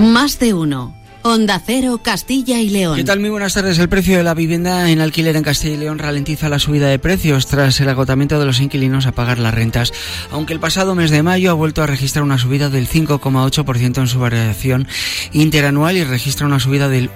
Más de uno. Onda Cero, Castilla y León. ¿Qué tal? Muy buenas tardes. El precio de la vivienda en alquiler en Castilla y León ralentiza la subida de precios tras el agotamiento de los inquilinos a pagar las rentas, aunque el pasado mes de mayo ha vuelto a registrar una subida del 5,8% en su variación interanual y registra una subida del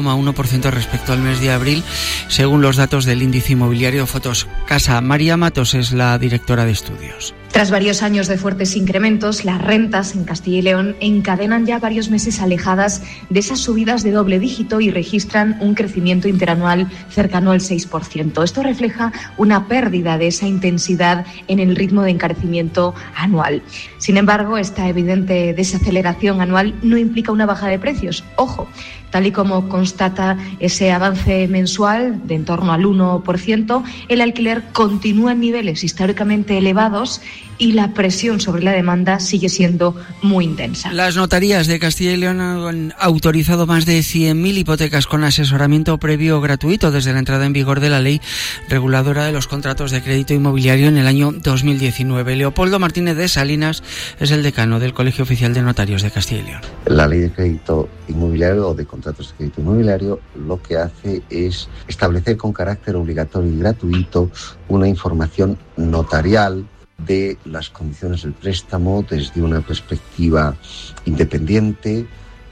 1,1% respecto al mes de abril, según los datos del índice inmobiliario Fotocasa. María Matos es la directora de estudios. Tras varios años de fuertes incrementos, las rentas en Castilla y León encadenan ya varios meses alejadas de esas subidas de doble dígito y registran un crecimiento interanual cercano al 6%. Esto refleja una pérdida de esa intensidad en el ritmo de encarecimiento anual. Sin embargo, esta evidente desaceleración anual no implica una baja de precios. Ojo, tal y como constata ese avance mensual de en torno al 1%, el alquiler continúa en niveles históricamente elevados y la presión sobre la demanda sigue siendo muy intensa. Las notarías de Castilla y León han autorizado más de 100.000 hipotecas con asesoramiento previo gratuito desde la entrada en vigor de la ley reguladora de los contratos de crédito inmobiliario en el año 2019. Leopoldo Martínez de Salinas es el decano del Colegio Oficial de Notarios de Castilla y León. La ley de crédito inmobiliario o de contratos de crédito inmobiliario lo que hace es establecer con carácter obligatorio y gratuito una información notarial de las condiciones del préstamo desde una perspectiva independiente,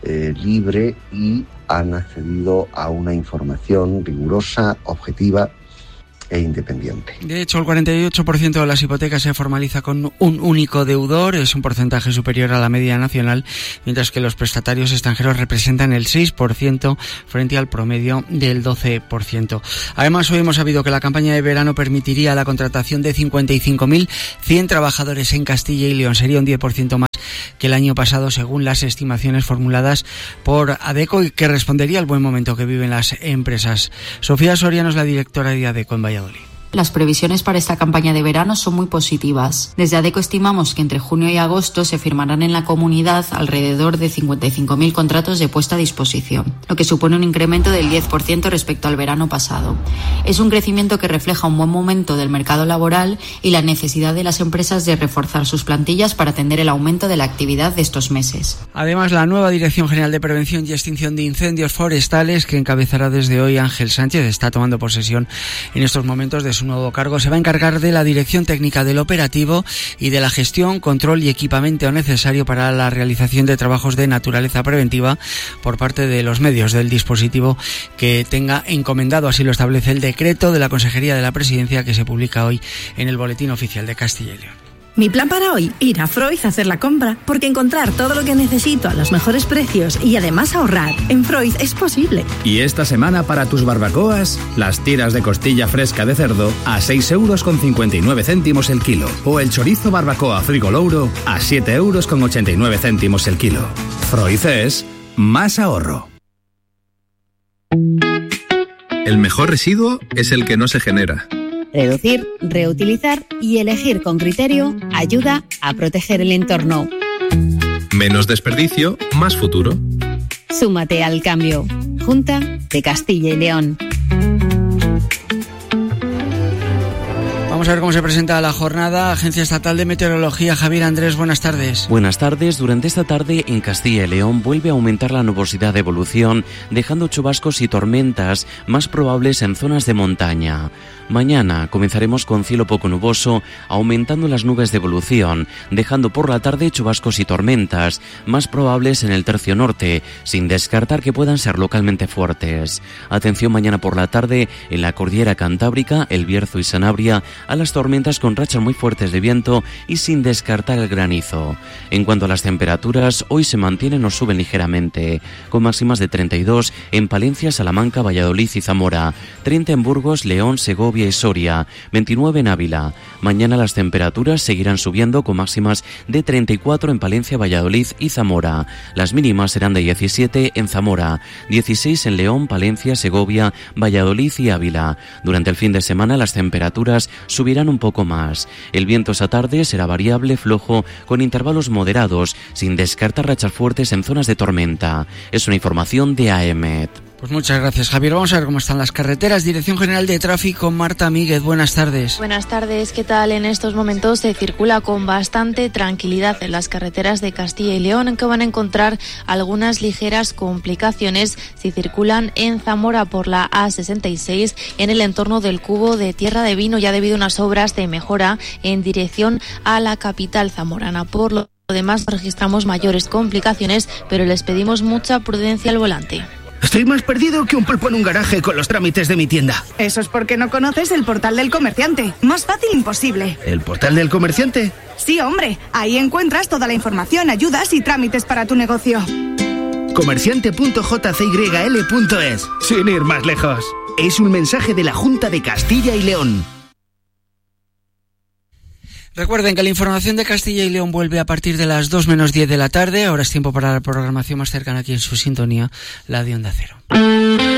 libre, y han accedido a una información rigurosa, objetiva e independiente. De hecho, el 48% de las hipotecas se formaliza con un único deudor, es un porcentaje superior a la media nacional, mientras que los prestatarios extranjeros representan el 6% frente al promedio del 12%. Además, hoy hemos sabido que la campaña de verano permitiría la contratación de 55.100 trabajadores en Castilla y León. Sería un 10% más que el año pasado, según las estimaciones formuladas por ADECO, y que respondería al buen momento que viven las empresas. Sofía Soriano es la directora de ADECO en Valladolid. Las previsiones para esta campaña de verano son muy positivas. Desde ADECO estimamos que entre junio y agosto se firmarán en la comunidad alrededor de 55.000 contratos de puesta a disposición, lo que supone un incremento del 10% respecto al verano pasado. Es un crecimiento que refleja un buen momento del mercado laboral y la necesidad de las empresas de reforzar sus plantillas para atender el aumento de la actividad de estos meses. Además, la nueva Dirección General de Prevención y Extinción de Incendios Forestales, que encabezará desde hoy Ángel Sánchez, está tomando posesión en estos momentos de su nuevo cargo. Se va a encargar de la dirección técnica del operativo y de la gestión, control y equipamiento necesario para la realización de trabajos de naturaleza preventiva por parte de los medios del dispositivo que tenga encomendado. Así lo establece el decreto de la Consejería de la Presidencia, que se publica hoy en el Boletín Oficial de Castilla y León. Mi plan para hoy, ir a Freud a hacer la compra, porque encontrar todo lo que necesito a los mejores precios y además ahorrar en Freud es posible. Y esta semana para tus barbacoas, las tiras de costilla fresca de cerdo a 6,59 € el kilo, o el chorizo barbacoa Frigolouro a 7,89 € el kilo. Freud es más ahorro. El mejor residuo es el que no se genera. Reducir, reutilizar y elegir con criterio ayuda a proteger el entorno. Menos desperdicio, más futuro. Súmate al cambio. Junta de Castilla y León. Vamos a ver cómo se presenta la jornada. Agencia Estatal de Meteorología, Javier Andrés, buenas tardes. Buenas tardes. Durante esta tarde en Castilla y León vuelve a aumentar la nubosidad de evolución, dejando chubascos y tormentas más probables en zonas de montaña. Mañana comenzaremos con cielo poco nuboso, aumentando las nubes de evolución, dejando por la tarde chubascos y tormentas, más probables en el tercio norte, sin descartar que puedan ser localmente fuertes. Atención mañana por la tarde en la cordillera Cantábrica, El Bierzo y Sanabria, a las tormentas con rachas muy fuertes de viento y sin descartar el granizo. En cuanto a las temperaturas, hoy se mantienen o suben ligeramente, con máximas de 32 en Palencia, Salamanca, Valladolid y Zamora, 30 en Burgos, León, Segovia y Soria, 29 en Ávila. Mañana las temperaturas seguirán subiendo con máximas de 34 en Palencia, Valladolid y Zamora. Las mínimas serán de 17 en Zamora, 16 en León, Palencia, Segovia, Valladolid y Ávila. Durante el fin de semana las temperaturas subirán un poco más. El viento esa tarde será variable, flojo, con intervalos moderados, sin descartar rachas fuertes en zonas de tormenta. Es una información de AEMET. Pues muchas gracias, Javier. Vamos a ver cómo están las carreteras. Dirección General de Tráfico, Marta Míguez, buenas tardes. Buenas tardes, ¿qué tal? En estos momentos se circula con bastante tranquilidad en las carreteras de Castilla y León, aunque van a encontrar algunas ligeras complicaciones si circulan en Zamora por la A66 en el entorno del Cubo de Tierra de Vino, ya debido a unas obras de mejora en dirección a la capital zamorana. Por lo demás, registramos mayores complicaciones, pero les pedimos mucha prudencia al volante. Estoy más perdido que un pulpo en un garaje con los trámites de mi tienda. Eso es porque no conoces el Portal del Comerciante. Más fácil imposible. ¿El Portal del Comerciante? Sí, hombre. Ahí encuentras toda la información, ayudas y trámites para tu negocio. Comerciante.jcyl.es. Sin ir más lejos. Es un mensaje de la Junta de Castilla y León. Recuerden que la información de Castilla y León vuelve a partir de las 2 menos 10 de la tarde. Ahora es tiempo para la programación más cercana aquí en su sintonía, la de Onda Cero.